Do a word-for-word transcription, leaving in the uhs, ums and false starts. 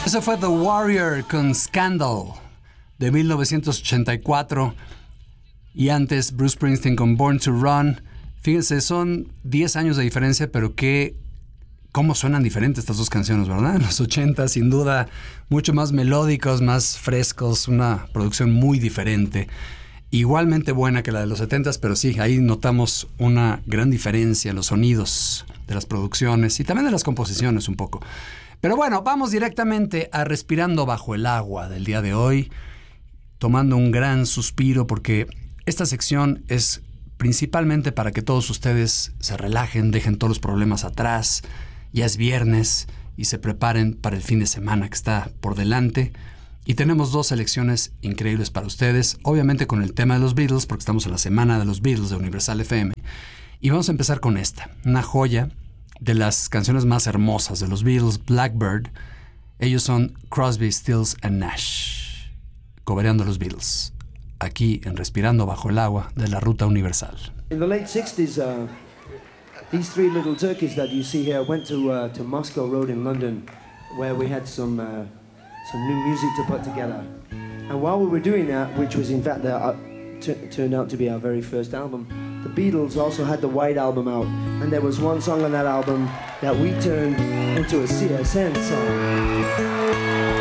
Ese fue The Warrior con Scandal de mil novecientos ochenta y cuatro y antes Bruce Springsteen con Born to Run. Fíjense, son diez años de diferencia, pero qué cómo suenan diferentes estas dos canciones, ¿verdad? En los ochenta, sin duda, mucho más melódicos, más frescos, una producción muy diferente. Igualmente buena que la de los setentas, pero sí, ahí notamos una gran diferencia en los sonidos de las producciones y también de las composiciones un poco. Pero bueno, vamos directamente a Respirando Bajo el Agua del día de hoy, tomando un gran suspiro porque esta sección es principalmente para que todos ustedes se relajen, dejen todos los problemas atrás. Ya es viernes y se preparen para el fin de semana que está por delante. Y tenemos dos selecciones increíbles para ustedes, obviamente con el tema de los Beatles, porque estamos en la semana de los Beatles de Universal F M. Y vamos a empezar con esta, una joya de las canciones más hermosas de los Beatles, Blackbird. Ellos son Crosby, Stills and Nash, cobereando los Beatles, aquí en Respirando Bajo el Agua de la Ruta Universal. In the late sixties, uh, these three little turkeys that you see here went to uh, to Moscow Road in London, where we had some uh, some new music to put together. And while we were doing that, which was in fact the, uh, t- turned out to be our very first album, the Beatles also had the White Album out, and there was one song on that album that we turned into a C S N song.